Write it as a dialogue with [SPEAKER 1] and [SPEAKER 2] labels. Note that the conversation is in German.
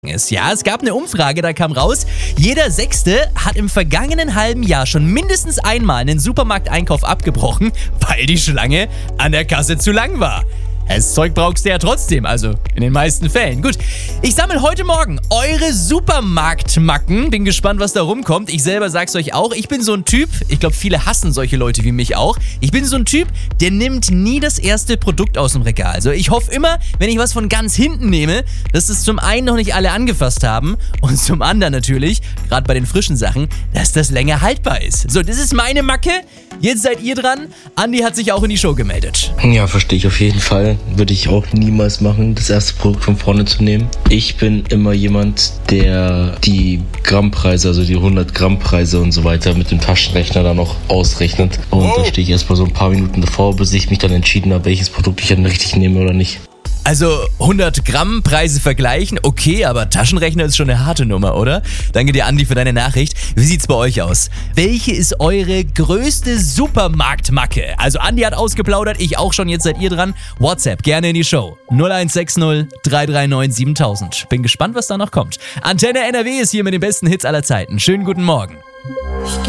[SPEAKER 1] ist. Ja, es gab eine Umfrage, da kam raus, jeder Sechste hat im vergangenen halben Jahr schon mindestens einmal einen Supermarkteinkauf abgebrochen, weil die Schlange an der Kasse zu lang war. Das Zeug brauchst du ja trotzdem, also in den meisten Fällen. Gut, ich sammle heute Morgen eure Supermarktmacken. Bin gespannt, was da rumkommt. Ich selber sag's euch auch. Ich bin so ein Typ, ich glaube, viele hassen solche Leute wie mich auch. Ich bin so ein Typ, der nimmt nie das erste Produkt aus dem Regal. Also ich hoffe immer, wenn ich was von ganz hinten nehme, dass es zum einen noch nicht alle angefasst haben und zum anderen natürlich, gerade bei den frischen Sachen, dass das länger haltbar ist. So, das ist meine Macke. Jetzt seid ihr dran. Andi hat sich auch in die Show gemeldet.
[SPEAKER 2] Ja, verstehe ich auf jeden Fall. Würde ich auch niemals machen, das erste Produkt von vorne zu nehmen. Ich bin immer jemand, der die Grammpreise, also die 100 Gramm Preise und so weiter mit dem Taschenrechner dann noch ausrechnet. Und da stehe ich erstmal so ein paar Minuten davor, bis ich mich dann entschieden habe, welches Produkt ich dann richtig nehme oder nicht.
[SPEAKER 1] Also 100 Gramm Preise vergleichen, okay, aber Taschenrechner ist schon eine harte Nummer, oder? Danke dir, Andi, für deine Nachricht. Wie sieht's bei euch aus? Welche ist eure größte Supermarktmacke? Also Andi hat ausgeplaudert, ich auch schon, jetzt seid ihr dran. WhatsApp, gerne in die Show. 0160 339 7000. Bin gespannt, was da noch kommt. Antenne NRW ist hier mit den besten Hits aller Zeiten. Schönen guten Morgen.